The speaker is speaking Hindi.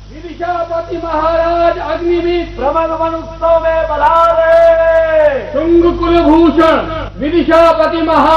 विदिशापति महाराज अग्निवीर ब्रह्मगमन उत्सव में बधाई। शुंग कुलभूषण विदिशापति महाराज